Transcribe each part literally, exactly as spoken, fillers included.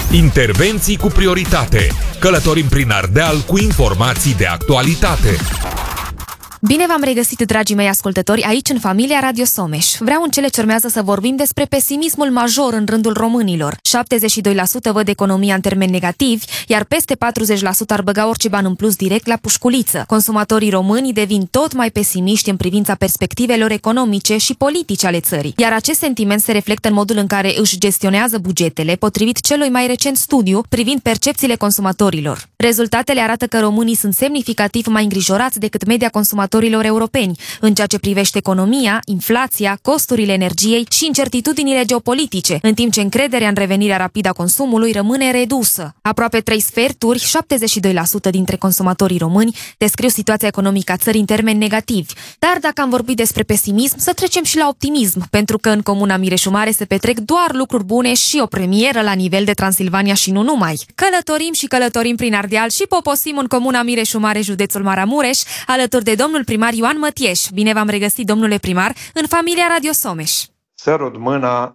Intervenții cu prioritate. Călătorim prin Ardeal cu informații de actualitate. Bine v-am regăsit, dragii mei ascultători, aici în familia Radio Someș. Vreau în cele ce urmează să vorbim despre pesimismul major în rândul românilor. șaptezeci și doi la sută văd economia în termeni negativi, iar peste patruzeci la sută ar băga orice ban în plus direct la pușculiță. Consumatorii români devin tot mai pesimiști în privința perspectivelor economice și politice ale țării, iar acest sentiment se reflectă în modul în care își gestionează bugetele, potrivit celui mai recent studiu privind percepțiile consumatorilor. Rezultatele arată că românii sunt semnificativ mai îngrijorați decât media consumatorilor europeni în ceea ce privește economia, inflația, costurile energiei și incertitudinile geopolitice, în timp ce încrederea în revenirea rapidă a consumului rămâne redusă. Aproape trei sferturi, șaptezeci și doi la sută dintre consumatorii români descriu situația economică a țării în termeni negativi. Dar dacă am vorbit despre pesimism, să trecem și la optimism, pentru că în comuna Mireșu Mare se petrec doar lucruri bune și o premieră la nivel de Transilvania și nu numai. Călătorim și călătorim prin Ardeal și poposim în comuna Mireșu Mare, județul Maramureș, alături de domnul primar Ioan Mătieș. Bine v-am regăsit, domnule primar, în familia Radio Someș. Sărut mâna,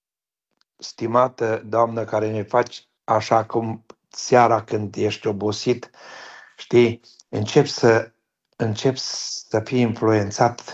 stimată doamnă, care ne faci așa cum seara când ești obosit, știi, încep să, încep să fii influențat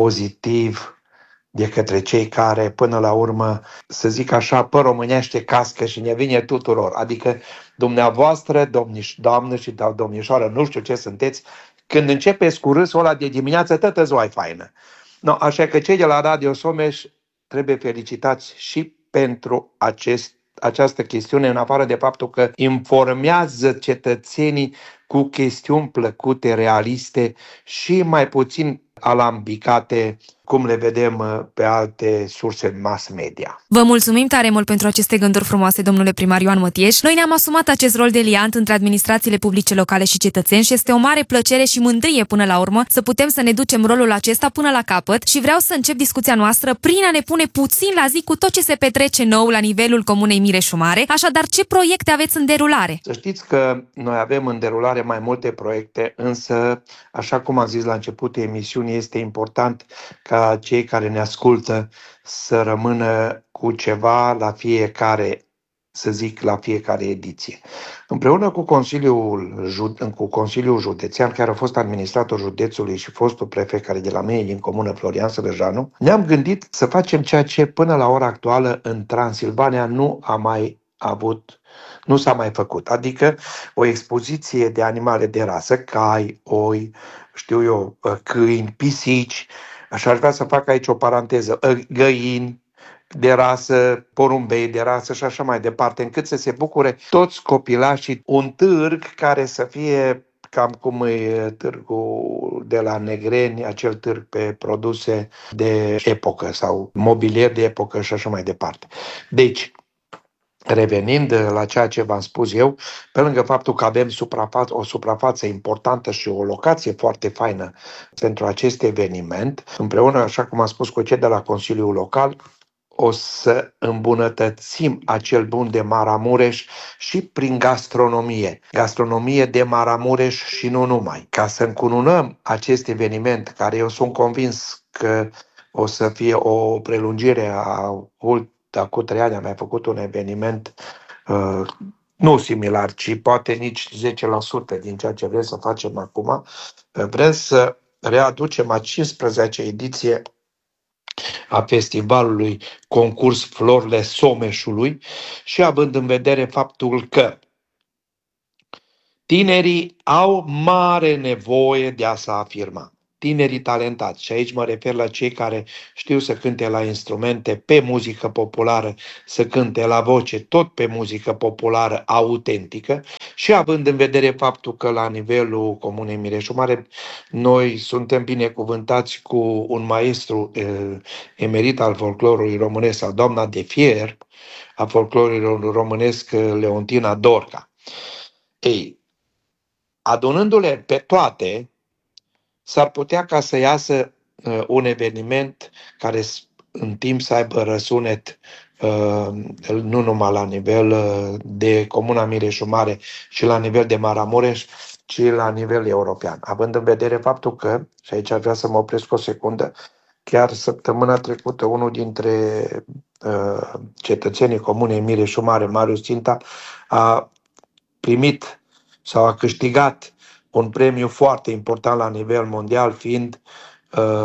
pozitiv de către cei care, până la urmă, să zic așa, pe românește cască și ne vine tuturor. Adică dumneavoastră, domniș, doamnă și domnișoară, nu știu ce sunteți, când începeți cu râsul ăla de dimineață, tătă ziua e faină. No, așa că cei de la Radio Someș trebuie felicitați și pentru acest, această chestiune, în afară de faptul că informează cetățenii cu chestiuni plăcute, realiste și mai puțin alambicate, cum le vedem pe alte surse mass media. Vă mulțumim tare mult pentru aceste gânduri frumoase, domnule primar Ioan Mătieș. Noi ne-am asumat acest rol de liant între administrațiile publice locale și cetățeni și este o mare plăcere și mândrie până la urmă să putem să ne ducem rolul acesta până la capăt și vreau să încep discuția noastră prin a ne pune puțin la zi cu tot ce se petrece nou la nivelul comunei Mireșu Mare. Așadar, ce proiecte aveți în derulare? Să știți că noi avem în derulare mai multe proiecte, însă, așa cum am zis la începutul emisiunii, este important ca cei care ne ascultă să rămână cu ceva la fiecare, să zic, la fiecare ediție. Împreună cu Consiliul, cu Consiliul Județean, care a fost administrator județului și fostul prefect care de la mine din comună, Florian Săvejeanu, ne-am gândit să facem ceea ce până la ora actuală în Transilvania nu a mai avut, nu s-a mai făcut. Adică o expoziție de animale de rasă, cai, oi, știu eu, câini, pisici. Așa aș vrea să fac aici o paranteză, găini de rasă, porumbei de rasă și așa mai departe, încât să se bucure toți copilașii un târg care să fie cam cum e târgul de la Negreni, acel târg pe produse de epocă sau mobilier de epocă și așa mai departe. Deci, revenind la ceea ce v-am spus eu, pe lângă faptul că avem suprafa- o suprafață importantă și o locație foarte faină pentru acest eveniment, împreună, așa cum am spus cu cei de la Consiliul Local, o să îmbunătățim acel bun de Maramureș și prin gastronomie. Gastronomie de Maramureș și nu numai. Ca să încununăm acest eveniment, care eu sunt convins că o să fie o prelungire a acum trei ani am mai făcut un eveniment uh, nu similar, ci poate nici zece la sută din ceea ce vrem să facem acum. Vrem să readucem a cincisprezecea ediție a festivalului Concurs Florile Someșului și având în vedere faptul că tinerii au mare nevoie de a se afirma. Tinerii talentați. Și aici mă refer la cei care știu să cânte la instrumente pe muzică populară, să cânte la voce tot pe muzică populară autentică și având în vedere faptul că la nivelul Comunei Mireșu Mare noi suntem binecuvântați cu un maestru eh, emerit al folclorului românesc, sau doamna de fier a folclorului românesc, Leontina Dorca. Ei, adunându-le pe toate, s-ar putea ca să iasă uh, un eveniment care în timp să aibă răsunet uh, nu numai la nivel uh, de Comuna Mireșu Mare și la nivel de Maramureș, ci la nivel european. Având în vedere faptul că, și aici aș vrea să mă opresc o secundă, chiar săptămâna trecută, unul dintre uh, cetățenii Comunei Mireșu Mare, Marius Ținta, a primit sau a câștigat un premiu foarte important la nivel mondial, fiind uh,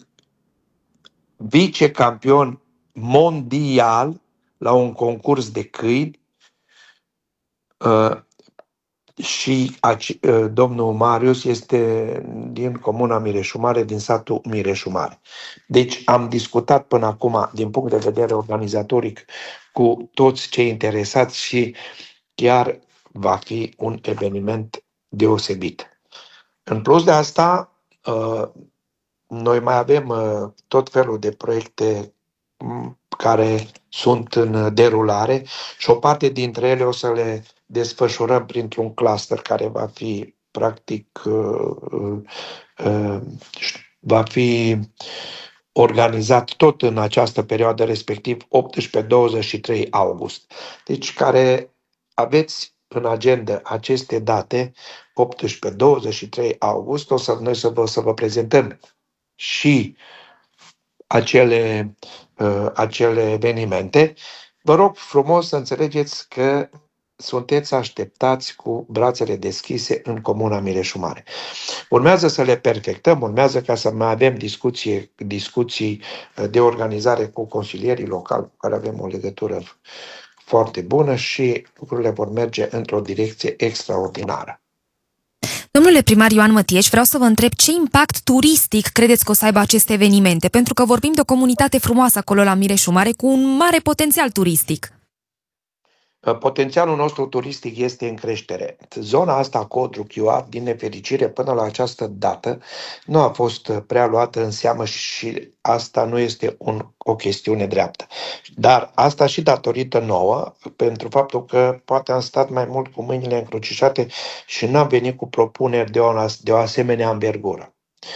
vicecampion mondial la un concurs de câini uh, și aci, uh, domnul Marius este din Comuna Mireșu Mare, din satul Mireșu Mare. Deci am discutat până acum, din punct de vedere organizatoric, cu toți cei interesați și chiar va fi un eveniment deosebit. În plus de asta, uh, noi mai avem uh, tot felul de proiecte care sunt în derulare și o parte dintre ele o să le desfășurăm printr-un cluster care va fi practic uh, uh, va fi organizat tot în această perioadă, respectiv optsprezece douăzeci și trei august. Deci care aveți în agenda aceste date, optsprezece douăzeci și trei august, o să noi să vă, să vă prezentăm și acele, uh, acele evenimente. Vă rog frumos să înțelegeți că sunteți așteptați cu brațele deschise în Comuna Mireșu Mare. Urmează să le perfectăm, urmează ca să mai avem discuții, discuții de organizare cu consilierii locali, cu care avem o legătură foarte bună și lucrurile vor merge într-o direcție extraordinară. Domnule primar Ioan Mătieș, vreau să vă întreb ce impact turistic credeți că o să aibă aceste evenimente, pentru că vorbim de o comunitate frumoasă acolo la Mireșu Mare cu un mare potențial turistic. Potențialul nostru turistic este în creștere. Zona asta Codru Chioar, din nefericire, până la această dată, nu a fost prea luată în seamă și asta nu este un, o chestiune dreaptă. Dar asta și datorită nouă, pentru faptul că poate am stat mai mult cu mâinile încrucișate și n-am venit cu propuneri de o, de o asemenea învergură.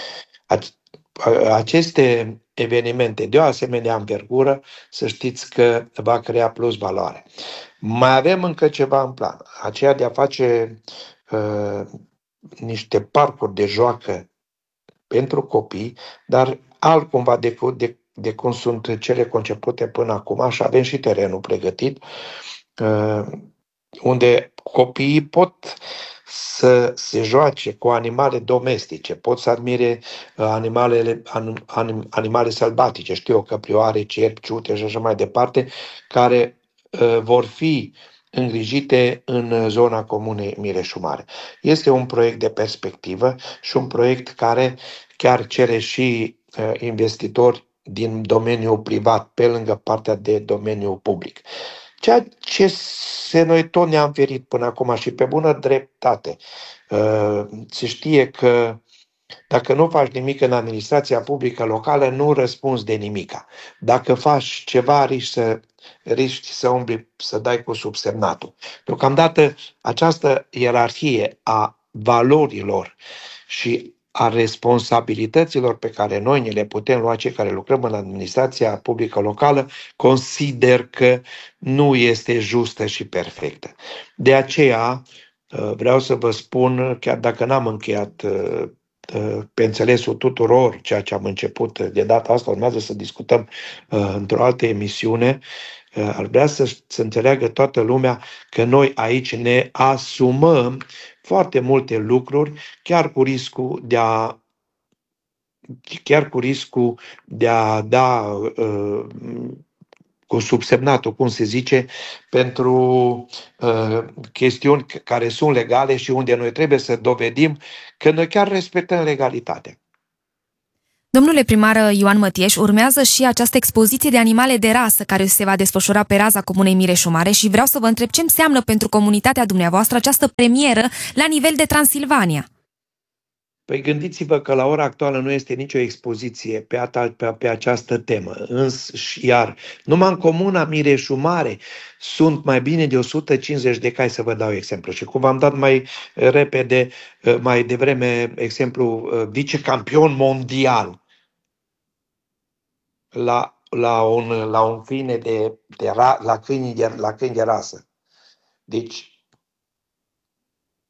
Aceste evenimente de o asemenea învergură, să știți că va crea plus valoare. Mai avem încă ceva în plan, aceea de a face uh, niște parcuri de joacă pentru copii, dar altcumva de, de, de cum sunt cele concepute până acum și avem și terenul pregătit, uh, unde copiii pot să se joace cu animale domestice, pot să admire animalele, anim, animale sălbatice, știu eu, căprioare, cerbi, ciute și așa mai departe, care uh, vor fi îngrijite în zona Comunei Mireșu Mare. Este un proiect de perspectivă și un proiect care chiar cere și uh, investitori din domeniul privat, pe lângă partea de domeniul public. Ceea ce se noi tot ne-am ferit până acum și pe bună dreptate. Se știe că dacă nu faci nimic în administrația publică locală, nu răspunzi de nimica. Dacă faci ceva, riști să, riști să umbli, să dai cu subsemnatul. Deocamdată această ierarhie a valorilor și a responsabilităților pe care noi ne le putem lua cei care lucrăm în administrația publică locală, consider că nu este justă și perfectă. De aceea vreau să vă spun, chiar dacă n-am încheiat pe înțelesul tuturor ceea ce am început de data asta, urmează să discutăm într-o altă emisiune, ar vrea să, să înțeleagă toată lumea că noi aici ne asumăm foarte multe lucruri, chiar cu riscul de a chiar cu riscul de a da uh, cu subsemnatul, cum se zice, pentru uh, chestiuni care sunt legale și unde noi trebuie să dovedim că noi chiar respectăm legalitatea. Domnule primar Ioan Mătieș, urmează și această expoziție de animale de rasă care se va desfășura pe raza Comunei Mireșu Mare și vreau să vă întreb ce înseamnă pentru comunitatea dumneavoastră această premieră la nivel de Transilvania. Păi gândiți-vă că la ora actuală nu este nicio expoziție pe, ata, pe, pe această temă. Însă, iar numai în Comuna Mireșu Mare sunt mai bine de o sută cincizeci de cai, să vă dau exemplu. Și cum v-am dat mai repede, mai devreme, exemplu, vicecampion mondial la, la, un, la un câine de, de ra, la, câini de, la câini de rasă. Deci,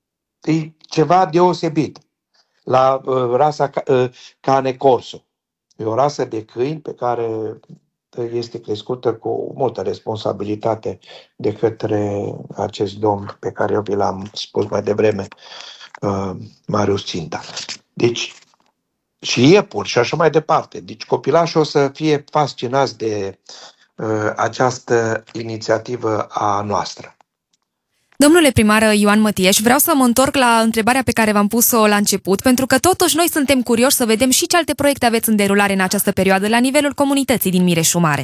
e ceva deosebit. La uh, rasa uh, Cane Corso. E o rasă de câini pe care este crescută cu multă responsabilitate de către acest domn pe care eu vi l-am spus mai devreme, uh, Marius Ținta. Deci, și iepuri și așa mai departe. Deci copilașii o să fie fascinați de uh, această inițiativă a noastră. Domnule primar Ioan Mătieș, vreau să mă întorc la întrebarea pe care v-am pus-o la început, pentru că totuși noi suntem curioși să vedem și ce alte proiecte aveți în derulare în această perioadă la nivelul comunității din Mireșu Mare.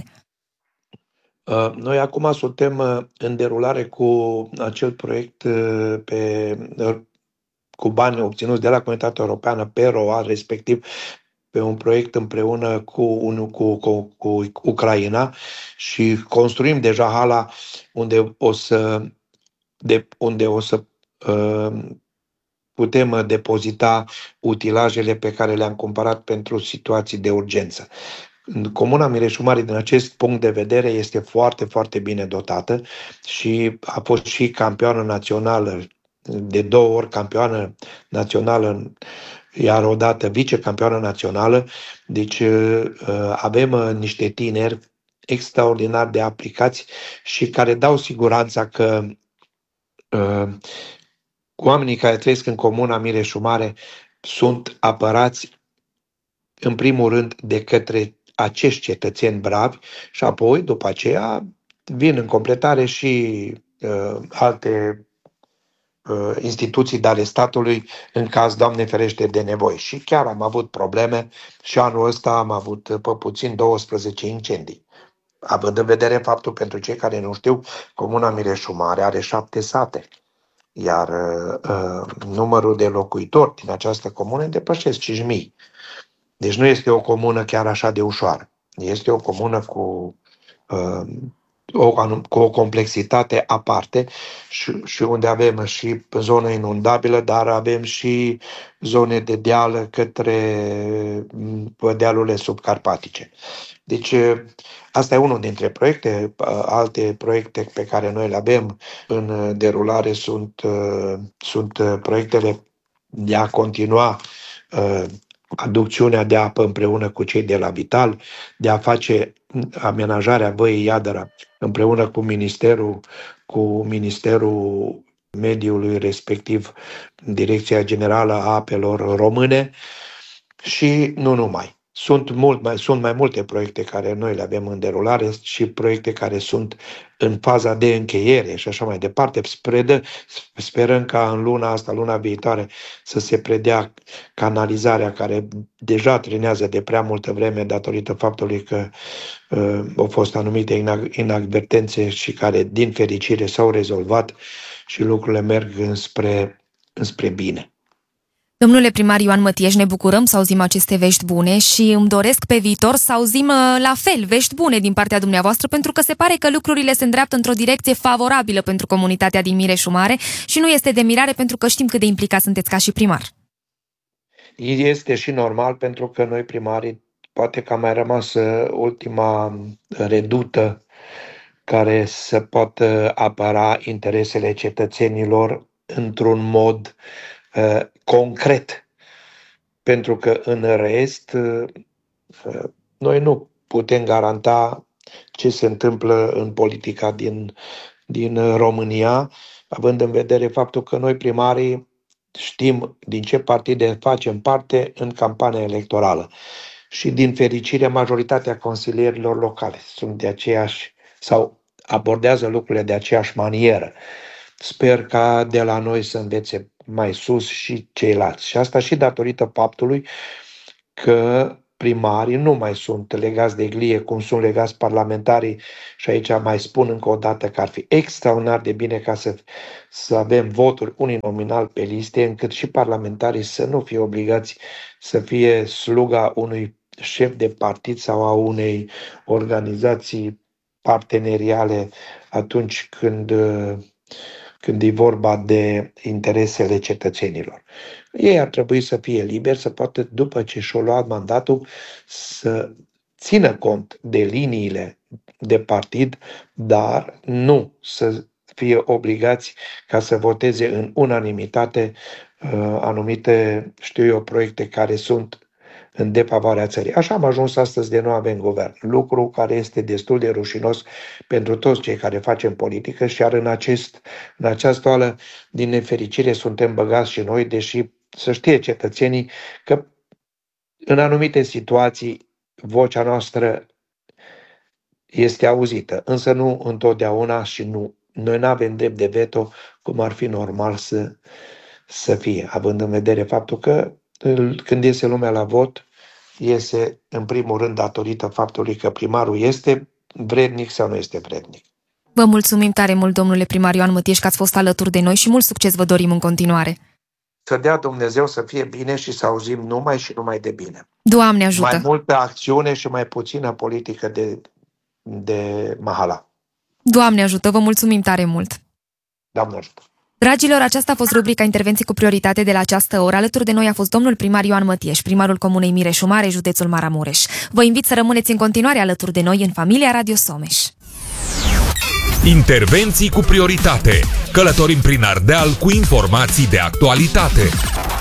Noi acum suntem în derulare cu acel proiect pe, cu bani obținuți de la Comunitatea Europeană pe R O A, respectiv pe un proiect împreună cu, un, cu, cu, cu Ucraina și construim deja hala unde o să de unde o să uh, putem depozita utilajele pe care le-am cumpărat pentru situații de urgență. Comuna Mireșu Mare, din acest punct de vedere, este foarte, foarte bine dotată și a fost și campioană națională, de două ori campioană națională, iar odată vicecampioană națională. Deci uh, avem niște tineri extraordinar de aplicați și care dau siguranța că Uh, oamenii care trăiesc în comuna Mireșu Mare sunt apărați în primul rând de către acești cetățeni bravi și apoi, după aceea, vin în completare și uh, alte uh, instituții de ale statului în caz, Doamne ferește, de nevoi. Și chiar am avut probleme și anul ăsta am avut pe puțin douăsprezece incendii. Având în vedere faptul, pentru cei care nu știu, comuna Mireșu Mare are șapte sate. Iar uh, numărul de locuitori din această comună depășesc cinci mii. Deci nu este o comună chiar așa de ușoară. Este o comună cu, uh, o, cu o complexitate aparte și, și unde avem și zonă inundabilă, dar avem și zone de deal către dealurile subcarpatice. Deci asta e unul dintre proiecte. Alte proiecte pe care noi le avem în derulare sunt, sunt proiectele de a continua aducțiunea de apă împreună cu cei de la Vital, de a face amenajarea văii Iadăra împreună cu Ministerul, cu Ministerul Mediului, respectiv Direcția Generală a Apelor Române și nu numai. Sunt, mult mai, sunt mai multe proiecte care noi le avem în derulare și proiecte care sunt în faza de încheiere și așa mai departe. Spredă, sperăm ca în luna asta, luna viitoare, să se predea canalizarea care deja trenează de prea multă vreme datorită faptului că uh, au fost anumite inadvertențe și care, din fericire, s-au rezolvat și lucrurile merg înspre, înspre bine. Domnule primar Ioan Mătieș, ne bucurăm să auzim aceste vești bune și îmi doresc pe viitor să auzim la fel vești bune din partea dumneavoastră, pentru că se pare că lucrurile se îndreaptă într-o direcție favorabilă pentru comunitatea din Mireșu Mare și nu este de mirare pentru că știm cât de implicați sunteți ca și primar. Este și normal pentru că noi primarii poate că a mai rămas ultima redută care să poată apăra interesele cetățenilor într-un mod uh, concret. Pentru că în rest uh, noi nu putem garanta ce se întâmplă în politica din, din România, având în vedere faptul că noi primarii știm din ce partide facem parte în campania electorală. Și din fericire majoritatea consilierilor locale sunt de aceeași sau abordează lucrurile de aceeași manieră. Sper ca de la noi să învețe mai sus și ceilalți. Și asta și datorită faptului că primarii nu mai sunt legați de glie cum sunt legați parlamentarii și aici mai spun încă o dată că ar fi extraordinar de bine ca să, să avem voturi uninominal pe liste, încât și parlamentarii să nu fie obligați să fie sluga unui șef de partid sau a unei organizații parteneriale atunci când, când e vorba de interesele cetățenilor. Ei ar trebui să fie liberi, să poată, după ce și-au luat mandatul, să țină cont de liniile de partid, dar nu să fie obligați ca să voteze în unanimitate uh, anumite, știu eu, proiecte care sunt în defavoarea țării. Așa am ajuns astăzi de nu avem guvern, lucru care este destul de rușinos pentru toți cei care facem politică și iar în, acest, în această oală, din nefericire, suntem băgați și noi, deși să știe cetățenii că în anumite situații vocea noastră este auzită, însă nu întotdeauna și nu. Noi nu avem drept de veto cum ar fi normal să, să fie, având în vedere faptul că când iese lumea la vot, iese în primul rând datorită faptului că primarul este vrednic sau nu este vrednic. Vă mulțumim tare mult, domnule primar Ioan Mătieș, că ați fost alături de noi și mult succes vă dorim în continuare. Să dea Dumnezeu să fie bine și să auzim numai și numai de bine. Doamne ajută! Mai multă acțiune și mai puțină politică de, de mahala. Doamne ajută, vă mulțumim tare mult! Doamne ajută! Dragilor, aceasta a fost rubrica Intervenții cu prioritate de la această oră. Alături de noi a fost domnul primar Ioan Mătieș, primarul Comunei Mireșu Mare, județul Maramureș. Vă invit să rămâneți în continuare alături de noi în familia Radio Someș. Intervenții cu prioritate. Călătorim prin Ardeal cu informații de actualitate.